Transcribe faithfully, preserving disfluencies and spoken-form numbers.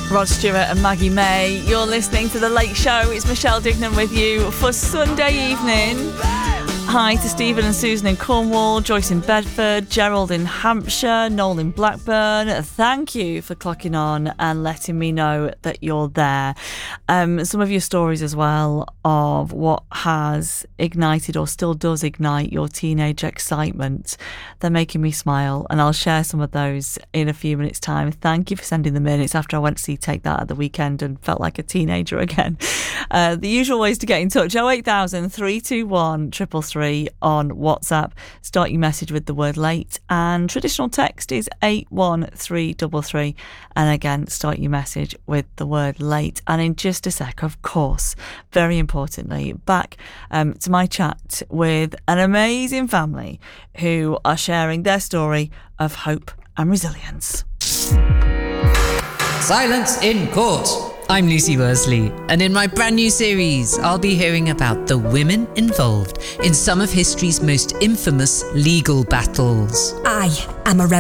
Rod Stewart and Maggie May. You're listening to The Late Show. It's Michelle Dignan with you for Sunday evening. Hi to Stephen and Susan in Cornwall, Joyce in Bedford, Gerald in Hampshire, Noel in Blackburn. Thank you for clocking on and letting me know that you're there. Um, some of your stories as well of what has ignited or still does ignite your teenage excitement. They're making me smile, and I'll share some of those in a few minutes' time. Thank you for sending them in. It's after I went to see Take That at the weekend and felt like a teenager again. Uh, the usual ways to get in touch: oh eight thousand, three two one, three three three on WhatsApp. Start your message with the word late, and traditional text is eight one three three three, and again start your message with the word late. And in just a sec, of course, very importantly, back um, to my chat with an amazing family who are sharing their story of hope and resilience. Silence in Court. I'm Lucy Worsley, and in my brand new series, I'll be hearing about the women involved in some of history's most infamous legal battles. I am a rebel.